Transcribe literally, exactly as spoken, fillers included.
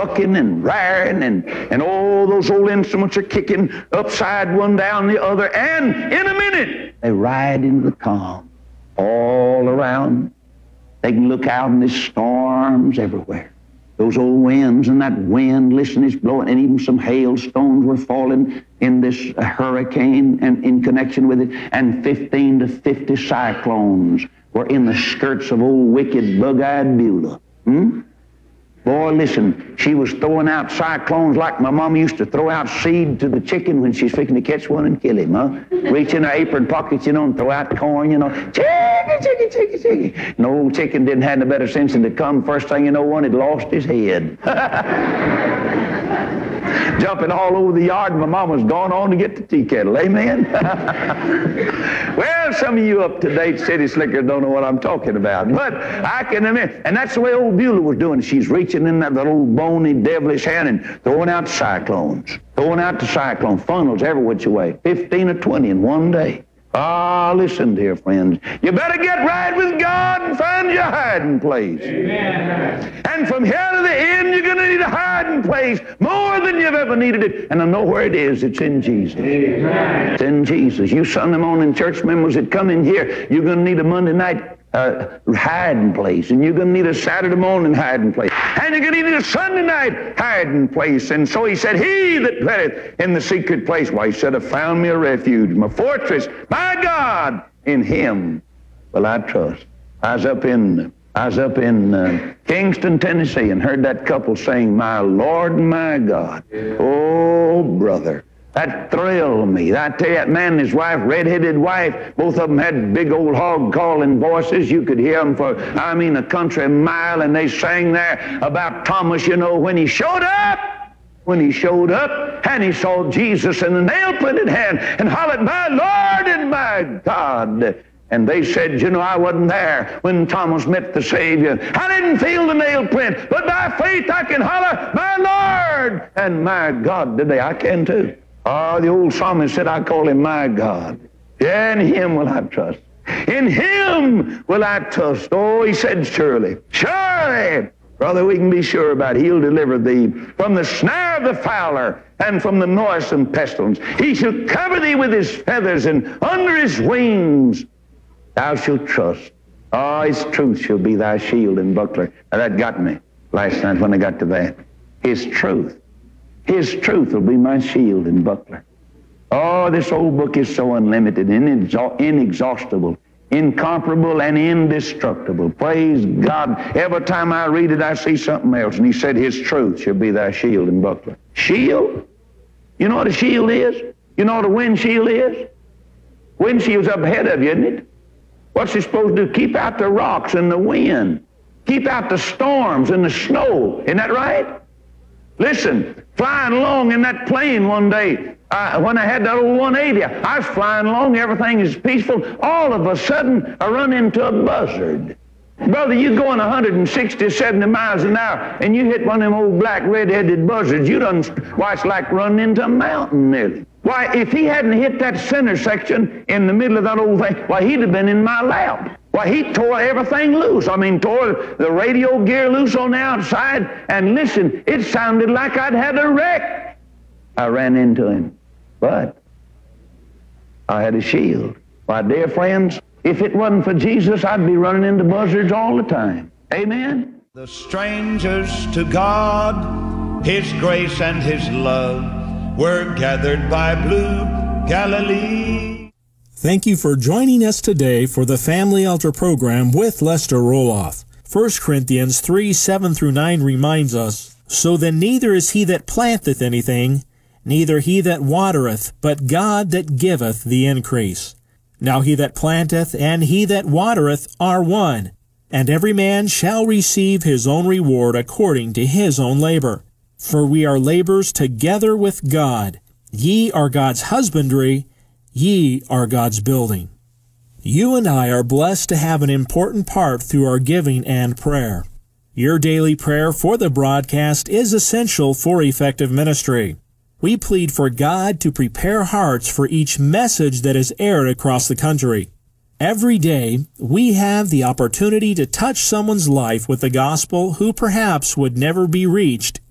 bucking and raring, and, and all those old instruments are kicking upside one down the other, and in a minute, they ride into the calm all around. They can look out and there's storms everywhere. Those old winds and that wind, listen, is blowing, and even some hailstones were falling in this hurricane and in connection with it, and fifteen to fifty cyclones were in the skirts of old wicked bug-eyed Beulah. Hmm? Boy, listen, she was throwing out cyclones like my mama used to throw out seed to the chicken when she's fixing to catch one and kill him, huh? Reach in her apron pockets, you know, and throw out corn, you know. Chicken, chicken, chicken, chicken. And the old chicken didn't have no better sense than to come. First thing you know, one had lost his head. Jumping all over the yard, and my mama's gone on to get the tea kettle. Amen? Well, some of you up-to-date city slickers don't know what I'm talking about. But I can admit, and that's the way old Beulah was doing. She's reaching in that little bony, devilish hand and throwing out cyclones. Throwing out the cyclone funnels every which way. Fifteen or twenty in one day. Ah, listen, dear friends. You better get right with God and find your hiding place. Amen. And from here to the end, you're going to need a hiding place more than you've ever needed it. And I know where it is. It's in Jesus. Amen. It's in Jesus. You Sunday morning church members that come in here, you're going to need a Monday night uh, hiding place. And you're going to need a Saturday morning hiding place. And you're going to need a Sunday night hiding place. And so he said, he that dwelleth in the secret place, why, he said, have found me a refuge, my fortress, my God, in him will I trust. I was up in, I was up in uh, Kingston, Tennessee, and heard that couple sing, my Lord and my God. Oh, brother. That thrilled me. I tell you, that man and his wife, red-headed wife, both of them had big old hog-calling voices. You could hear them for, I mean, a country mile, and they sang there about Thomas, you know, when he showed up, when he showed up, and he saw Jesus in the nail-printed hand, and hollered, my Lord and my God. And they said, you know, I wasn't there when Thomas met the Savior. I didn't feel the nail print, but by faith I can holler, my Lord and my God today. I can too. Oh, the old psalmist said, I call him my God. Yeah, in him will I trust. In him will I trust. Oh, he said, surely, surely, brother, we can be sure about it. He'll deliver thee from the snare of the fowler and from the noisome pestilence. He shall cover thee with his feathers, and under his wings thou shalt trust. Oh, his truth shall be thy shield and buckler. Now, that got me last night when I got to that. His truth. His truth will be my shield and buckler. Oh, this old book is so unlimited, inexhaustible, incomparable, and indestructible. Praise God. Every time I read it, I see something else. And he said, his truth shall be thy shield and buckler. Shield? You know what a shield is? You know what a windshield is? Windshield's up ahead of you, isn't it? What's it supposed to do? Keep out the rocks and the wind. Keep out the storms and the snow. Isn't that right? Listen, flying along in that plane one day, uh, when I had that old one eighty, I was flying along, everything is peaceful. All of a sudden, I run into a buzzard. Brother, you going one hundred sixty, seventy miles an hour, and you hit one of them old black red-headed buzzards, you done, why, it's like running into a mountain nearly. Why, if he hadn't hit that center section in the middle of that old thing, why, he'd have been in my lap. Why, he tore everything loose. I mean, tore the radio gear loose on the outside, and listen, it sounded like I'd had a wreck. I ran into him, but I had a shield. Why, dear friends, if it wasn't for Jesus, I'd be running into buzzards all the time. Amen? The strangers to God, his grace and his love, were gathered by blue Galilee. Thank you for joining us today for the Family Altar program with Lester Roloff. First Corinthians three, seven through nine reminds us, so then neither is he that planteth anything, neither he that watereth, but God that giveth the increase. Now he that planteth and he that watereth are one, and every man shall receive his own reward according to his own labor. For we are laborers together with God. Ye are God's husbandry, ye are God's building. You and I are blessed to have an important part through our giving and prayer. Your daily prayer for the broadcast is essential for effective ministry. We plead for God to prepare hearts for each message that is aired across the country. Every day, we have the opportunity to touch someone's life with the gospel who perhaps would never be reached